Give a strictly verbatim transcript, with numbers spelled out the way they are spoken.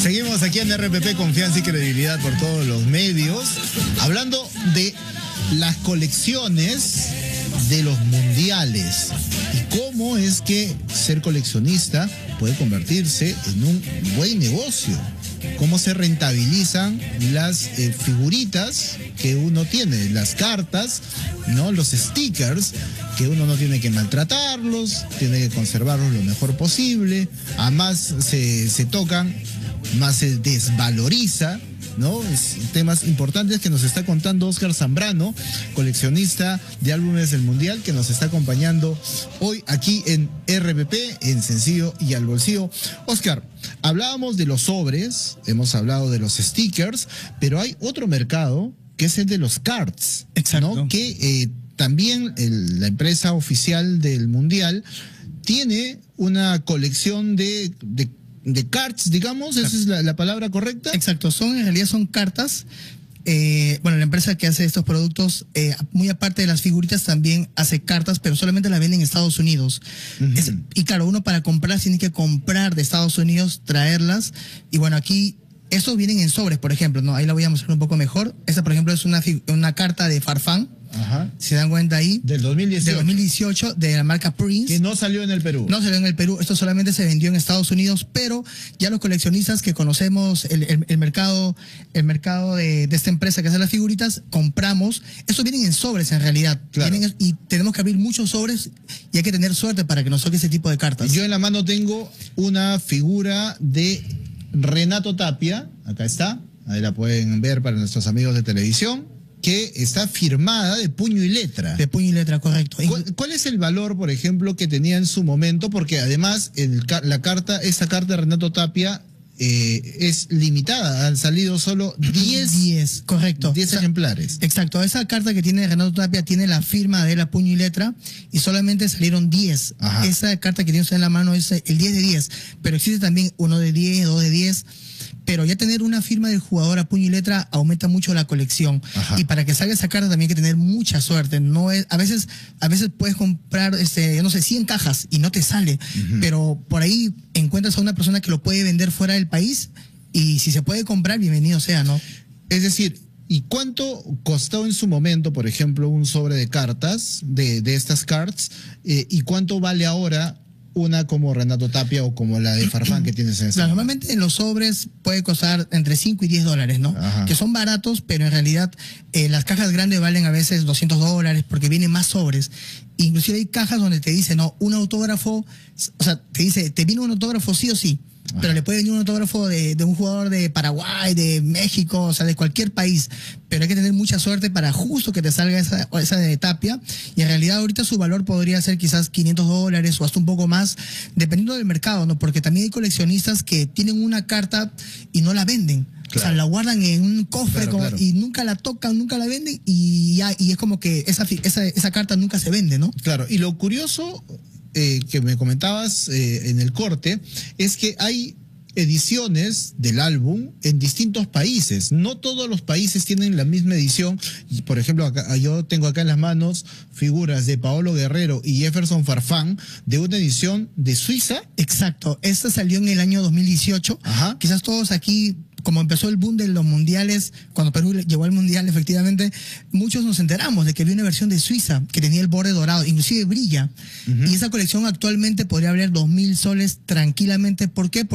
Seguimos aquí en R P P, confianza y credibilidad por todos los medios, hablando de las colecciones de los mundiales y cómo es que ser coleccionista puede convertirse en un buen negocio. Cómo se rentabilizan las eh, figuritas que uno tiene, las cartas, ¿no? Los stickers, que uno no tiene que maltratarlos, tiene que conservarlos lo mejor posible. Además se, se tocan, más se desvaloriza, ¿no? Es temas importantes que nos está contando Oscar Zambrano, coleccionista de álbumes del Mundial, que nos está acompañando hoy aquí en R P P, en Sencillo y al Bolsillo. Oscar, hablábamos de los sobres, hemos hablado de los stickers, pero hay otro mercado que es el de los cards. Exacto. ¿No? Que eh, también el, la empresa oficial del Mundial tiene una colección de, de de cards, digamos, ¿esa es la, la palabra correcta? Exacto, son en realidad son cartas. Eh, bueno, la empresa que hace estos productos, eh, muy aparte de las figuritas, también hace cartas, pero solamente las vende en Estados Unidos. Uh-huh. Es, y claro, uno para comprar tiene que comprar de Estados Unidos, traerlas. Y bueno, aquí estos vienen en sobres, por ejemplo, ¿no? Ahí la voy a mostrar un poco mejor. Esta, por ejemplo, es una, una carta de Farfán. Ajá. Si se dan cuenta ahí. Del dos mil dieciocho. Del dos mil dieciocho, de la marca Prince. Que no salió en el Perú. No salió en el Perú. Esto solamente se vendió en Estados Unidos, pero ya los coleccionistas que conocemos el, el, el mercado, el mercado de, de esta empresa que hace las figuritas, compramos. Estos vienen en sobres en realidad. Claro. Vienen, y tenemos que abrir muchos sobres y hay que tener suerte para que nos toque ese tipo de cartas. Yo en la mano tengo una figura de Renato Tapia. Acá está. Ahí la pueden ver para nuestros amigos de televisión, que está firmada de puño y letra. De puño y letra, correcto. ¿Cuál, cuál es el valor, por ejemplo, que tenía en su momento? Porque además el, la carta, esta carta de Renato Tapia eh, es limitada. Han salido solo diez, diez, correcto. diez ejemplares. Exacto. Esa carta que tiene Renato Tapia tiene la firma de la puño y letra y solamente salieron diez. Ajá. Esa carta que tiene usted en la mano es el diez de diez. Pero existe también uno de diez, dos de diez. Pero ya tener una firma del jugador a puño y letra aumenta mucho la colección. Ajá. Y para que salga esa carta también hay que tener mucha suerte. No es, a veces, a veces puedes comprar, este, no sé, cien cajas y no te sale. Uh-huh. Pero por ahí encuentras a una persona que lo puede vender fuera del país y si se puede comprar, bienvenido sea, ¿no? Es decir, ¿y cuánto costó en su momento, por ejemplo, un sobre de cartas, de, de estas cards? Eh, ¿Y cuánto vale ahora una como Renato Tapia o como la de Farfán que tienes en ese? Claro, normalmente en los sobres puede costar entre cinco y diez dólares, ¿no? Ajá. Que son baratos, pero en realidad eh, las cajas grandes valen a veces doscientos dólares porque vienen más sobres. Inclusive hay cajas donde te dice, no, un autógrafo, o sea, te dice, te viene un autógrafo sí o sí. Pero Ajá. le puede venir un autógrafo de, de un jugador de Paraguay, de México, o sea, de cualquier país. Pero hay que tener mucha suerte para justo que te salga esa, esa de Tapia. Y en realidad ahorita su valor podría ser quizás quinientos dólares o hasta un poco más, dependiendo del mercado, ¿no? Porque también hay coleccionistas que tienen una carta y no la venden. Claro. O sea, la guardan en un cofre claro, como, claro. y nunca la tocan, nunca la venden y ya, y es como que esa, esa, esa carta nunca se vende, ¿no? Claro, y lo curioso eh, que me comentabas eh, en el corte es que hay ediciones del álbum en distintos países. No todos los países tienen la misma edición. Y por ejemplo, acá, yo tengo acá en las manos figuras de Paolo Guerrero y Jefferson Farfán de una edición de Suiza. Exacto. Esta salió en el año dos mil dieciocho. Ajá. Quizás todos aquí, como empezó el boom de los mundiales, cuando Perú llegó al mundial, efectivamente, muchos nos enteramos de que había una versión de Suiza que tenía el borde dorado, inclusive brilla. Uh-huh. Y esa colección actualmente podría valer dos mil soles tranquilamente. ¿Por qué?